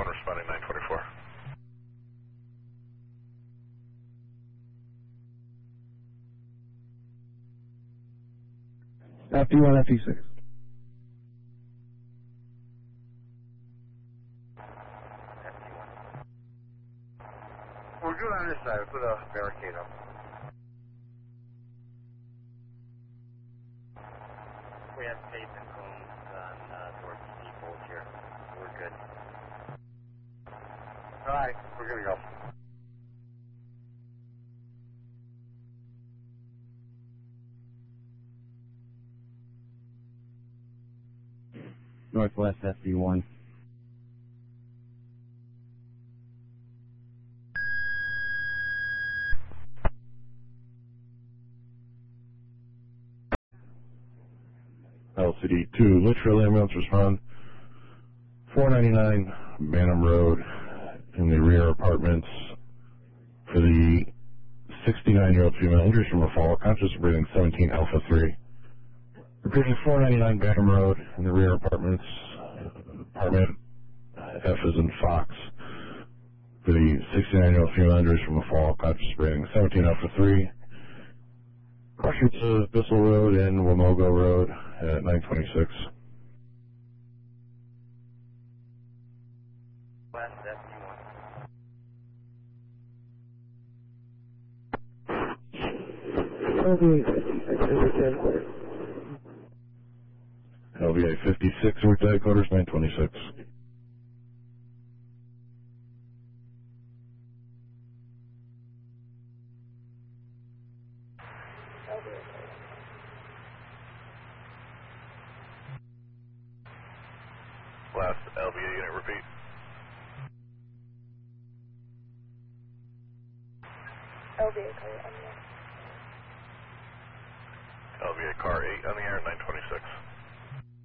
FD1 responding 924. FD1, FD6. We're good on this side. We put a barricade up. We have tape and cones on towards the default here. We're good. Alright, we're gonna go. Northwest FD1. LCD2, Litchfield ambulance respond 499 Banham Road in the rear apartments for the 69-year-old female injuries from a fall, conscious of breathing 17 Alpha 3. Repeating 499 Banham Road in the rear apartments, apartment F is in Fox for the 69-year-old female injuries from a fall, conscious of breathing 17 Alpha 3. Crossing to Bissell Road and Wamogo Road at 926. West FD1. LVA 56, North Headquarters 926. Last LVA unit, repeat. LVA car on the air. LVA car 8 on the air, 926.